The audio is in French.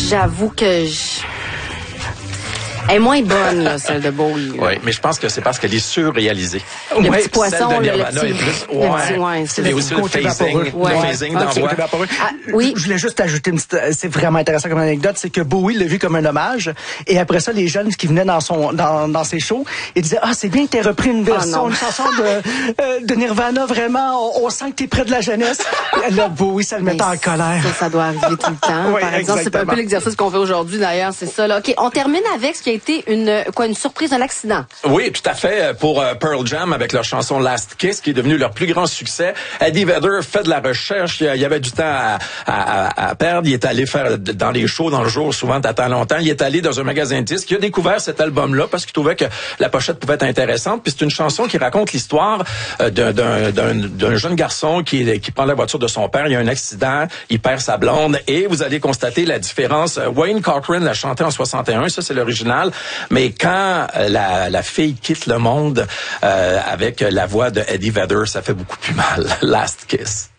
J'avoue que elle est moins bonne, là, celle de Bowie. Oui, mais je pense que c'est parce qu'elle est surréalisée. Le petit poisson, celle de le Nirvana petit... est plus... c'est Et aussi le phasing, d'envoi. Je voulais juste ajouter une petite... C'est vraiment intéressant comme anecdote, c'est que Bowie l'a vu comme un hommage, et après ça, les jeunes qui venaient dans ses shows, ils disaient « Ah, c'est bien que t'aies repris une version, une chanson de Nirvana, vraiment, on sent que t'es près de la jeunesse. » Là, Bowie, ça le mettait en colère. Ça doit arriver tout le temps. Oui, par exemple, c'est un peu l'exercice qu'on fait aujourd'hui, d'ailleurs, c'est ça, là. OK, on termine avec ce qui a été une surprise, un accident. Oui, tout à fait. Pour Pearl Jam, avec leur chanson Last Kiss, qui est devenue leur plus grand succès. Eddie Vedder fait de la recherche. Il y avait du temps à perdre. Il est allé faire dans les shows, dans le jour, souvent t'attends longtemps. Il est allé dans un magasin de disques. Il a découvert cet album-là parce qu'il trouvait que la pochette pouvait être intéressante. Puis c'est une chanson qui raconte l'histoire d'un jeune garçon qui prend la voiture de son père. Il y a un accident. Il perd sa blonde. Et vous allez constater la différence. Wayne Cochran l'a chanté en 61. Ça, c'est l'original. Mais quand la fille quitte le monde avec la voix de Eddie Vedder, ça fait beaucoup plus mal. Last Kiss.